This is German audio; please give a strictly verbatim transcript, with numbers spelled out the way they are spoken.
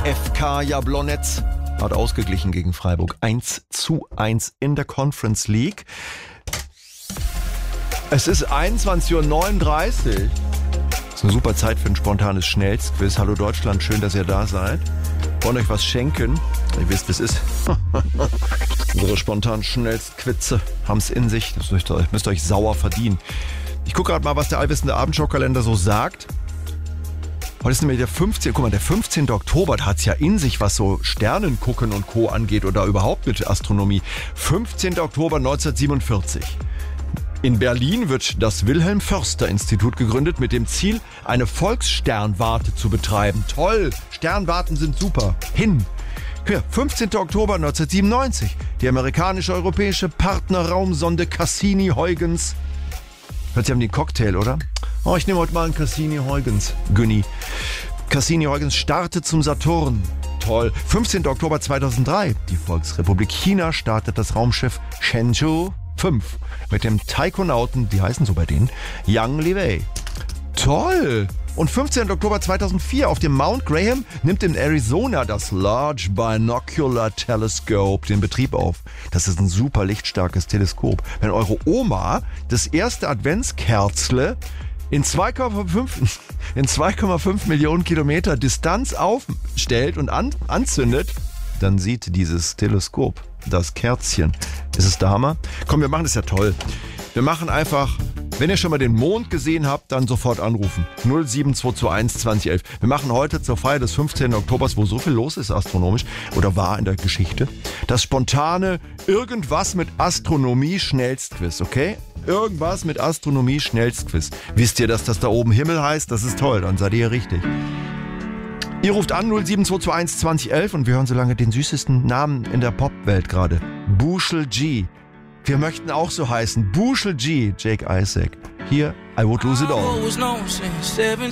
F K Jablonec hat ausgeglichen gegen Freiburg. eins zu eins in der Conference League. Es ist einundzwanzig Uhr neununddreißig. Das ist eine super Zeit für ein spontanes Schnellstquiz. Hallo Deutschland, schön, dass ihr da seid. Wollen euch was schenken? Ihr wisst, wie es ist. Unsere spontanen Schnellstquizze haben es in sich. Das müsst ihr, müsst ihr euch sauer verdienen. Ich gucke gerade mal, was der allwissende Abendschau-Kalender so sagt. Heute ist nämlich der fünfzehnte Guck mal, der fünfzehnte Oktober, da hat es ja in sich, was so Sternengucken und Co. angeht oder überhaupt mit Astronomie. fünfzehnte Oktober neunzehnhundertsiebenundvierzig. In Berlin wird das Wilhelm-Förster-Institut gegründet mit dem Ziel, eine Volkssternwarte zu betreiben. Toll, Sternwarten sind super. Hin. Ja, fünfzehnte Oktober neunzehnhundertsiebenundneunzig. Die amerikanisch-europäische Partnerraumsonde Cassini-Huygens. Hört sich an den Cocktail, oder? Oh, ich nehme heute mal einen Cassini-Huygens. Günni. Cassini-Huygens startet zum Saturn. Toll. fünfzehnte Oktober zweitausenddrei. Die Volksrepublik China startet das Raumschiff Shenzhou fünf mit dem Taikonauten, wie heißen so bei denen? Yang Liwei. Toll. Und fünfzehnten Oktober zweitausendvier auf dem Mount Graham nimmt in Arizona das Large Binocular Telescope den Betrieb auf. Das ist ein super lichtstarkes Teleskop. Wenn eure Oma das erste Adventskerzle in zwei Komma fünf in zwei Komma fünf Millionen Kilometer Distanz aufstellt und an, anzündet, dann sieht dieses Teleskop das Kerzchen. Ist es der Hammer? Komm, wir machen das ja toll. Wir machen einfach, wenn ihr schon mal den Mond gesehen habt, dann sofort anrufen. null sieben zwei zwei eins zwanzig elf. Wir machen heute zur Feier des fünfzehnten Oktobers, wo so viel los ist astronomisch oder war in der Geschichte, das spontane Irgendwas mit Astronomie Schnellstquiz, okay? Irgendwas mit Astronomie Schnellstquiz. Wisst ihr, dass das da oben Himmel heißt? Das ist toll, dann seid ihr richtig. Ihr ruft an null sieben zwei zwei eins zwanzig elf und wir hören so lange den süßesten Namen in der Popwelt gerade. Bushel G. Wir möchten auch so heißen. Bushel G. Jake Isaac. Hier, I Would Lose It All.